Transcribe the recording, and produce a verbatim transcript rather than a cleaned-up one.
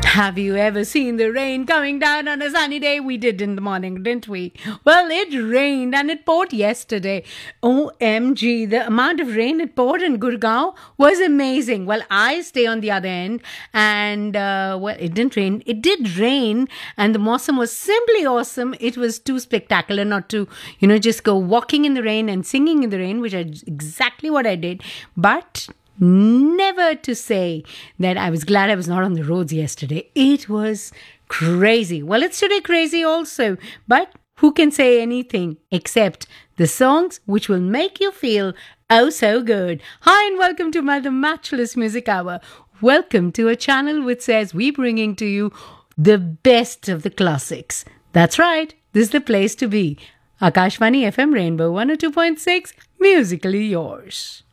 Have you ever seen the rain coming down on a sunny day? We did in the morning, didn't we? Well, it rained and it poured yesterday. O M G, the amount of rain it poured in Gurgaon was amazing. Well, I stay on the other end and, uh, well, it didn't rain. It did rain and the Mawsam was simply awesome. It was too spectacular not to, you know, just go walking in the rain and singing in the rain, which is exactly what I did. But never to say that I was glad I was not on the roads yesterday. It was crazy. Well, it's today crazy also, but who can say anything except the songs which will make you feel oh so good. Hi and welcome to my The Matchless Music Hour. Welcome to a channel which says we're bringing to you the best of the classics. That's right, this is the place to be. Akashvani F M Rainbow one oh two point six, musically yours.